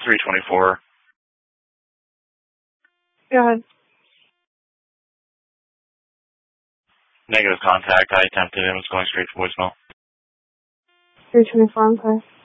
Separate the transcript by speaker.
Speaker 1: 324.
Speaker 2: Go ahead.
Speaker 1: Negative contact. I attempted it. It was going straight to voicemail.
Speaker 2: 324, I'm sorry.